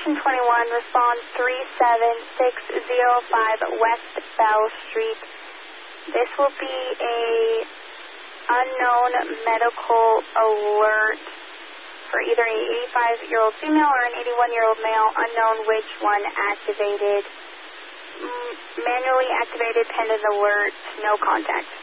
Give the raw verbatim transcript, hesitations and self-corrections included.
Station twenty-one, respond three seven six zero five West Bell Street. This will be a unknown medical alert for either an eighty-five-year-old female or an eighty-one-year-old male, unknown which one activated. M- manually activated pendant alert, no contact.